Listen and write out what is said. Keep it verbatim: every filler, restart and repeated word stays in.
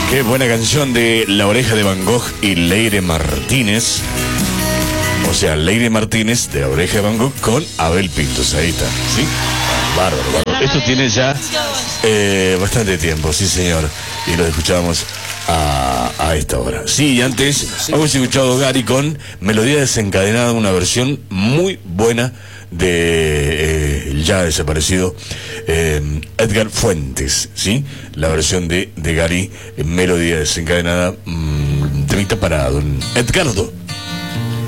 Qué buena canción de La Oreja de Van Gogh y Leire Martínez. O sea, Leire Martínez de La Oreja de Van Gogh con Abel Pintos. Ahí está, ¿sí? Bárbaro, bárbaro. Esto tiene ya eh, bastante tiempo, sí señor. Y lo escuchábamos a, a esta hora. Sí, y antes hemos escuchado Gary con Melodía Desencadenada, una versión muy buena de eh, ya desaparecido eh, Edgar Fuentes, ¿sí? La versión de, de Gary, eh, Melodía Desencadenada, mmm, temita para don Edgardo